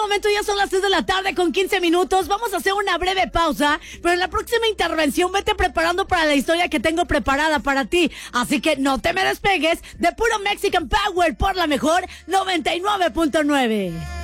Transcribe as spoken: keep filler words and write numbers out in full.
momento ya son las seis de la tarde con quince minutos. Vamos a hacer una breve pausa, pero en la próxima intervención vete preparando para la historia que tengo preparada para ti. Así que no te me despegues de puro Mexican Power por la mejor noventa y nueve punto nueve.